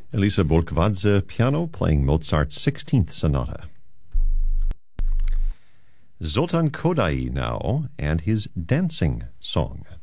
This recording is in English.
Elisa Bolkvadze piano playing Mozart's 16th Sonata. Zoltan Kodaly now and his dancing song.